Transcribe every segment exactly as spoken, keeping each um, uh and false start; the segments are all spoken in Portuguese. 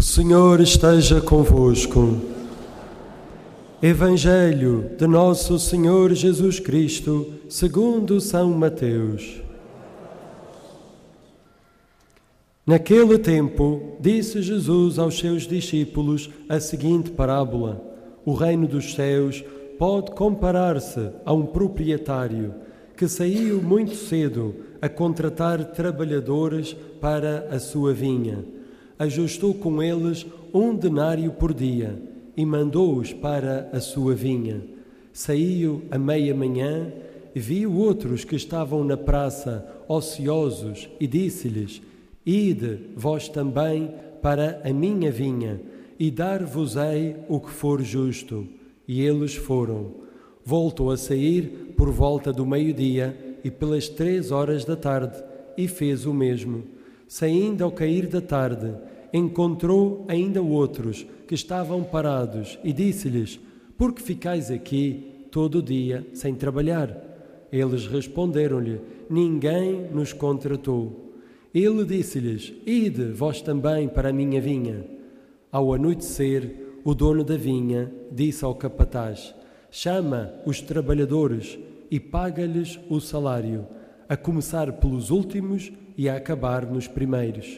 Senhor esteja convosco. Evangelho de Nosso Senhor Jesus Cristo, segundo São Mateus. Naquele tempo, disse Jesus aos seus discípulos a seguinte parábola: o reino dos céus pode comparar-se a um proprietário que saiu muito cedo a contratar trabalhadores para a sua vinha. Ajustou com eles um denário por dia e mandou-os para a sua vinha. Saiu à meia-manhã, viu outros que estavam na praça, ociosos, e disse-lhes: Ide, vós também, para a minha vinha, e dar-vos-ei o que for justo. E eles foram. Voltou a sair por volta do meio-dia e pelas três horas da tarde, e fez o mesmo. Saindo ao cair da tarde, encontrou ainda outros que estavam parados e disse-lhes: Por que ficais aqui todo o dia sem trabalhar? Eles responderam-lhe: Ninguém nos contratou. Ele disse-lhes: Ide vós também para a minha vinha. Ao anoitecer, o dono da vinha disse ao capataz: Chama os trabalhadores e paga-lhes o salário, a começar pelos últimos e a acabar nos primeiros.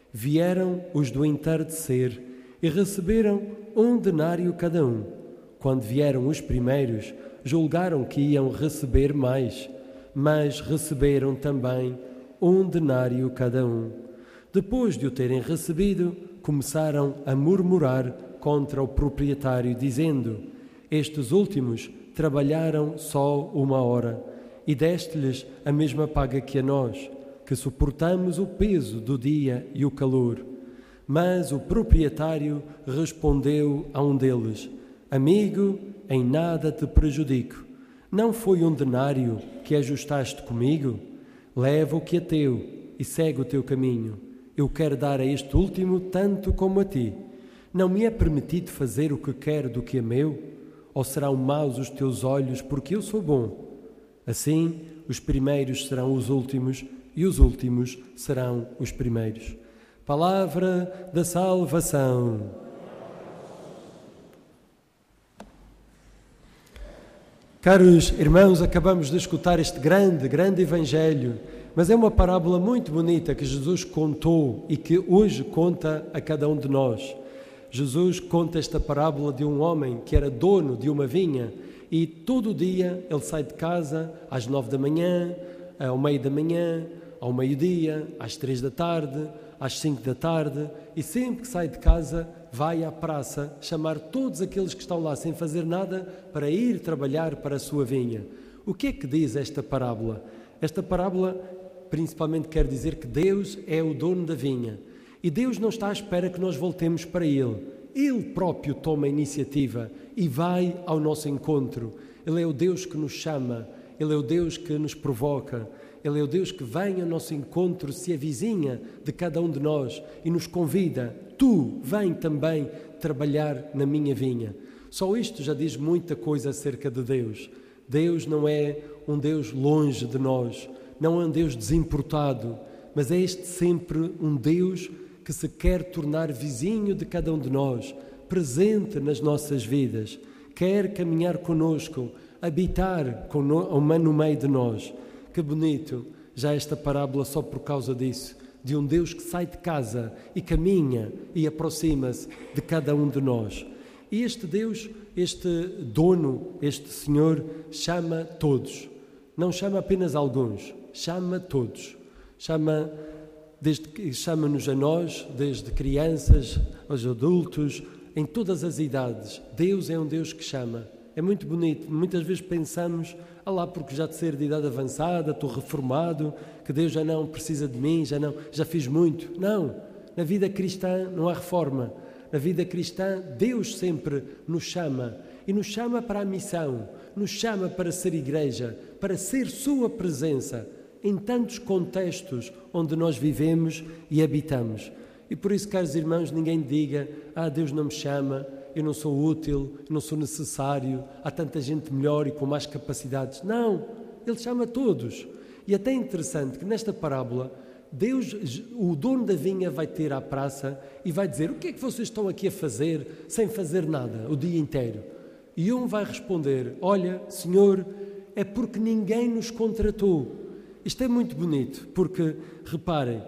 Vieram os do entardecer e receberam um denário cada um. Quando vieram os primeiros, julgaram que iam receber mais, mas receberam também um denário cada um. Depois de o terem recebido, começaram a murmurar contra o proprietário, dizendo: Estes últimos trabalharam só uma hora e deste-lhes a mesma paga que a nós, que suportamos o peso do dia e o calor. Mas o proprietário respondeu a um deles: Amigo, em nada te prejudico. Não foi um denário que ajustaste comigo? Leva o que é teu e segue o teu caminho. Eu quero dar a este último tanto como a ti. Não me é permitido fazer o que quero do que é meu? Ou serão maus os teus olhos porque eu sou bom? Assim, os primeiros serão os últimos e os últimos serão os primeiros. Palavra da salvação. Caros irmãos, acabamos de escutar este grande, grande Evangelho, mas é uma parábola muito bonita que Jesus contou e que hoje conta a cada um de nós. Jesus conta esta parábola de um homem que era dono de uma vinha e todo dia ele sai de casa às nove da manhã, ao meio da manhã, ao meio-dia, às três da tarde, às cinco da tarde, e sempre que sai de casa vai à praça chamar todos aqueles que estão lá sem fazer nada para ir trabalhar para a sua vinha. O que é que diz esta parábola? Esta parábola principalmente quer dizer que Deus é o dono da vinha e Deus não está à espera que nós voltemos para Ele. Ele próprio toma a iniciativa e vai ao nosso encontro. Ele é o Deus que nos chama, Ele é o Deus que nos provoca, Ele é o Deus que vem ao nosso encontro, se avizinha de cada um de nós e nos convida: tu, vem também trabalhar na minha vinha. Só isto já diz muita coisa acerca de Deus. Deus não é um Deus longe de nós, não é um Deus desimportado, mas é este sempre um Deus que se quer tornar vizinho de cada um de nós, presente nas nossas vidas, quer caminhar conosco, habitar no meio de nós. Que bonito, já esta parábola só por causa disso, de um Deus que sai de casa e caminha e aproxima-se de cada um de nós. E este Deus, este dono, este Senhor, chama todos. Não chama apenas alguns, chama todos. Chama, desde, chama-nos a nós, desde crianças aos adultos, em todas as idades. Deus é um Deus que chama. É muito bonito. Muitas vezes pensamos: ah lá, porque já de ser de idade avançada, estou reformado, que Deus já não precisa de mim, já não, já fiz muito. Não, na vida cristã não há reforma. Na vida cristã, Deus sempre nos chama e nos chama para a missão, nos chama para ser igreja, para ser sua presença em tantos contextos onde nós vivemos e habitamos. E por isso, caros irmãos, ninguém diga: ah, Deus não me chama, eu não sou útil, eu não sou necessário, há tanta gente melhor e com mais capacidades. Não, Ele chama todos. E até é interessante que nesta parábola Deus, o dono da vinha vai ter à praça e vai dizer: o que é que vocês estão aqui a fazer sem fazer nada o dia inteiro? E um vai responder: olha, Senhor, é porque ninguém nos contratou. Isto é muito bonito, porque, reparem,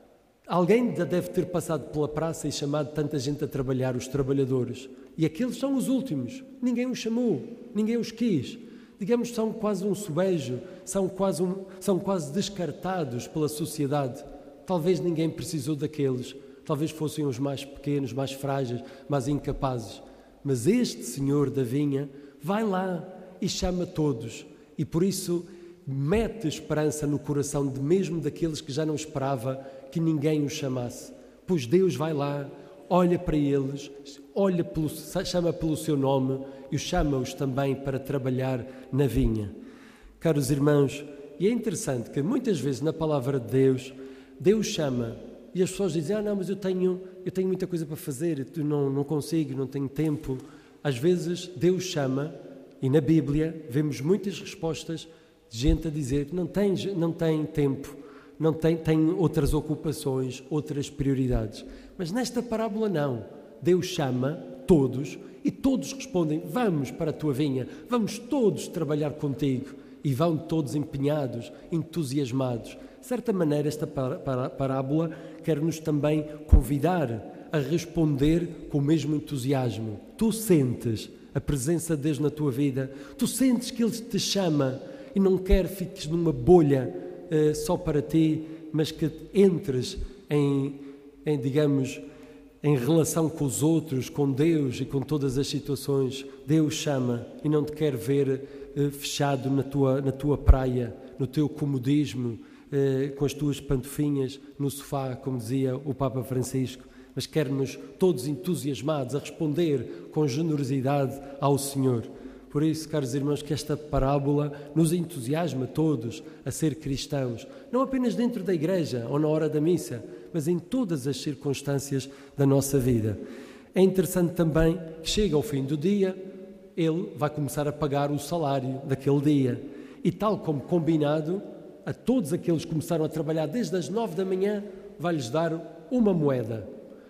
alguém já deve ter passado pela praça e chamado tanta gente a trabalhar, os trabalhadores, e aqueles são os últimos, ninguém os chamou, ninguém os quis. Digamos, são quase um sobejo, são quase, um, são quase descartados pela sociedade. Talvez ninguém precisou daqueles, talvez fossem os mais pequenos, mais frágeis, mais incapazes. Mas este Senhor da vinha vai lá e chama todos, e por isso mete esperança no coração de mesmo daqueles que já não esperava que ninguém os chamasse. Pois Deus vai lá, olha para eles, olha pelo, chama pelo seu nome e chama-os também para trabalhar na vinha. Caros irmãos, e é interessante que muitas vezes na palavra de Deus, Deus chama e as pessoas dizem: ah não, mas eu tenho, eu tenho muita coisa para fazer, eu não, não consigo, não tenho tempo. Às vezes Deus chama e na Bíblia vemos muitas respostas de gente a dizer que não tem, não tem tempo, não tem, tem outras ocupações, outras prioridades. Mas nesta parábola não. Deus chama todos e todos respondem: vamos para a tua vinha, vamos todos trabalhar contigo. E vão todos empenhados, entusiasmados. De certa maneira, esta parábola quer-nos também convidar a responder com o mesmo entusiasmo. Tu sentes a presença de Deus na tua vida, tu sentes que Ele te chama e não quer que fiques numa bolha uh, só para ti, mas que entres em, em, digamos, em relação com os outros, com Deus e com todas as situações. Deus chama e não te quer ver uh, fechado na tua, na tua praia, no teu comodismo, uh, com as tuas pantofinhas no sofá, como dizia o Papa Francisco, mas quer-nos todos entusiasmados a responder com generosidade ao Senhor. Por isso, caros irmãos, que esta parábola nos entusiasma todos a ser cristãos, não apenas dentro da igreja ou na hora da missa, mas em todas as circunstâncias da nossa vida. É interessante também que chega ao fim do dia, ele vai começar a pagar o salário daquele dia. E tal como combinado, a todos aqueles que começaram a trabalhar desde as nove da manhã, vai-lhes dar uma moeda.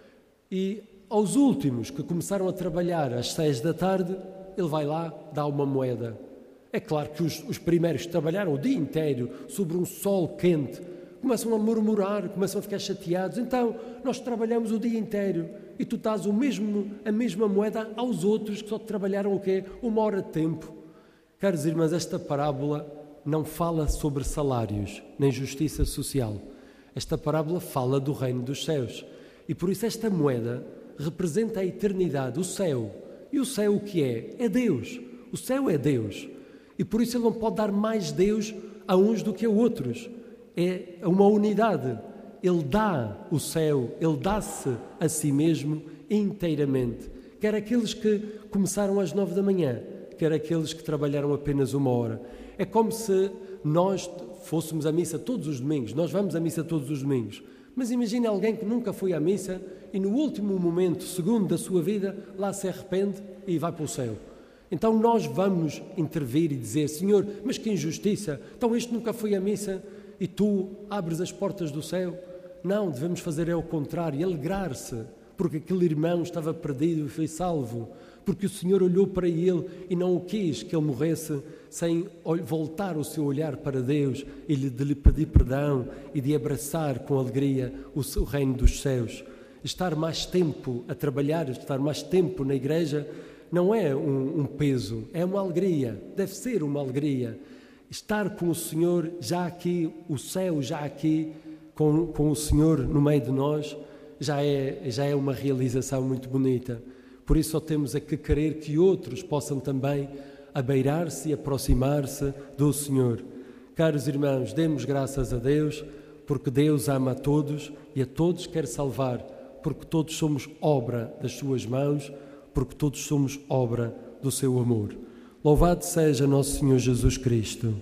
E aos últimos que começaram a trabalhar às seis da tarde, ele vai lá, dá uma moeda. É claro que os, os primeiros que trabalharam o dia inteiro, sob um sol quente, começam a murmurar, começam a ficar chateados. Então, nós trabalhamos o dia inteiro e tu dás o mesmo, a mesma moeda aos outros que só trabalharam o quê? Uma hora de tempo. Caros irmãos, esta parábola não fala sobre salários, nem justiça social. Esta parábola fala do reino dos céus. E por isso esta moeda representa a eternidade, o céu. E o céu o que é? É Deus. O céu é Deus. E por isso ele não pode dar mais Deus a uns do que a outros. É uma unidade. Ele dá o céu, ele dá-se a si mesmo inteiramente. Quer aqueles que começaram às nove da manhã, quer aqueles que trabalharam apenas uma hora. É como se nós fôssemos à missa todos os domingos. Nós vamos à missa todos os domingos. Mas imagine alguém que nunca foi à missa e no último momento, segundo da sua vida, lá se arrepende e vai para o céu. Então nós vamos intervir e dizer: Senhor, mas que injustiça, então este nunca foi à missa e tu abres as portas do céu? Não, devemos fazer é o contrário, alegrar-se, porque aquele irmão estava perdido e foi salvo, porque o Senhor olhou para ele e não o quis que ele morresse sem voltar o seu olhar para Deus e de lhe pedir perdão e de abraçar com alegria o reino dos céus. Estar mais tempo a trabalhar, estar mais tempo na igreja não é um, um peso, é uma alegria, deve ser uma alegria. Estar com o Senhor já aqui, o céu já aqui, com, com o Senhor no meio de nós, já é, já é uma realização muito bonita. Por isso só temos a que querer que outros possam também abeirar-se e aproximar-se do Senhor. Caros irmãos, demos graças a Deus, porque Deus ama a todos e a todos quer salvar, porque todos somos obra das suas mãos, porque todos somos obra do seu amor. Louvado seja nosso Senhor Jesus Cristo.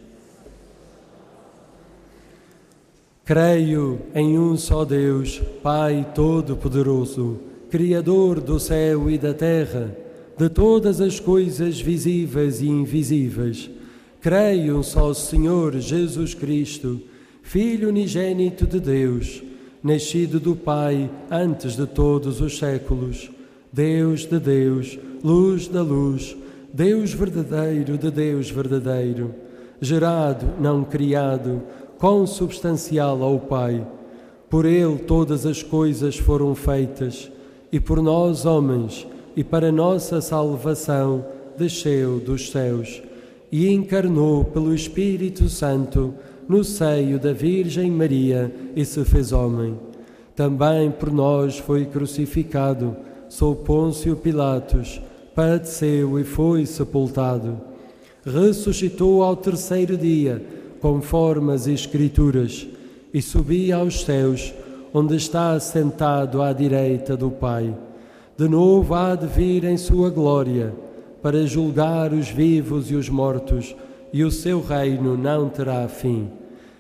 Creio em um só Deus, Pai Todo-Poderoso, Criador do céu e da terra, de todas as coisas visíveis e invisíveis. Creio em só Senhor Jesus Cristo, Filho unigênito de Deus, nascido do Pai antes de todos os séculos, Deus de Deus, luz da luz, Deus verdadeiro de Deus verdadeiro, gerado, não criado, consubstancial ao Pai. Por Ele todas as coisas foram feitas, e por nós, homens, e para nossa salvação, desceu dos céus, e encarnou pelo Espírito Santo no seio da Virgem Maria e se fez homem. Também por nós foi crucificado, sob Pôncio Pilatos, padeceu e foi sepultado. Ressuscitou ao terceiro dia, conforme as Escrituras, e subiu aos céus, onde está assentado à direita do Pai. De novo há de vir em sua glória, para julgar os vivos e os mortos, e o seu reino não terá fim.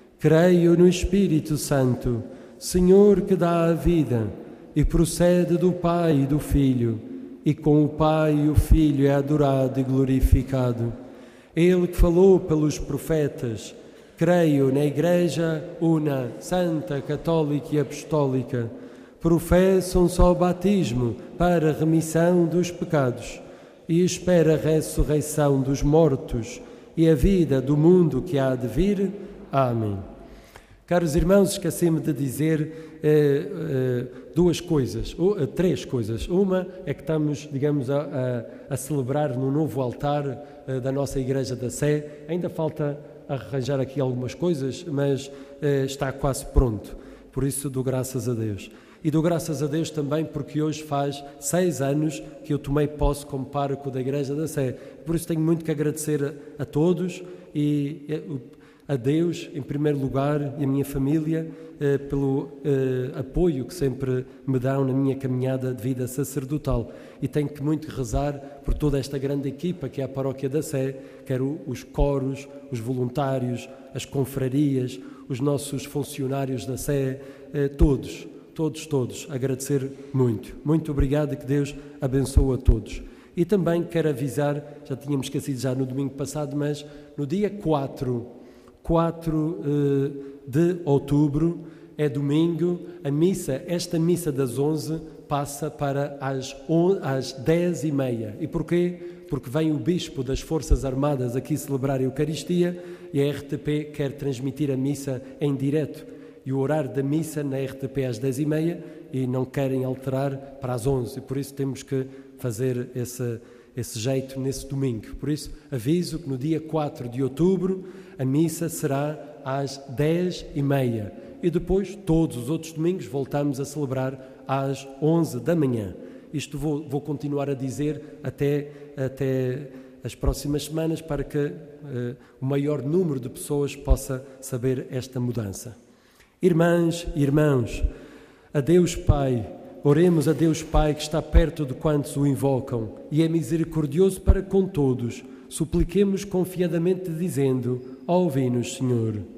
Creio no Espírito Santo, Senhor que dá a vida, e procede do Pai e do Filho, e com o Pai e o Filho é adorado e glorificado. Ele que falou pelos profetas. Creio na Igreja una, santa, católica e apostólica. Professo um só batismo para a remissão dos pecados e espero a ressurreição dos mortos e a vida do mundo que há de vir. Amém. Caros irmãos, esqueci-me de dizer eh, eh, duas coisas, ou, eh, três coisas. Uma é que estamos, digamos, a, a, a celebrar no novo altar eh, da nossa Igreja da Sé. Ainda falta arranjar aqui algumas coisas, mas eh, está quase pronto. Por isso dou graças a Deus. E dou graças a Deus também porque hoje faz seis anos que eu tomei posse como pároco da Igreja da Sé. Por isso tenho muito que agradecer a, a todos e a Deus, em primeiro lugar, e a minha família, eh, pelo eh, apoio que sempre me dão na minha caminhada de vida sacerdotal. E tenho que muito rezar por toda esta grande equipa que é a Paróquia da Sé, quero os coros, os voluntários, as confrarias, os nossos funcionários da Sé, eh, todos, todos, todos. Agradecer muito. Muito obrigado e que Deus abençoe a todos. E também quero avisar, já tínhamos esquecido já no domingo passado, mas no dia quatro de outubro, é domingo, a missa, esta missa das onze passa para as, às dez e meia. E porquê? Porque vem o Bispo das Forças Armadas aqui celebrar a Eucaristia e a R T P quer transmitir a missa em direto. E o horário da missa na R T P é às dez e meia e não querem alterar para as onze. E por isso temos que fazer esse, esse jeito nesse domingo. Por isso aviso que no dia quatro de outubro a missa será às dez e meia e depois, todos os outros domingos, voltamos a celebrar às onze da manhã. Isto vou, vou continuar a dizer até, até as próximas semanas para que uh, o maior número de pessoas possa saber esta mudança. Irmãs e irmãos, a Deus Pai, oremos a Deus Pai que está perto de quantos o invocam e é misericordioso para com todos. Supliquemos confiadamente dizendo: ouvi-nos, Senhor.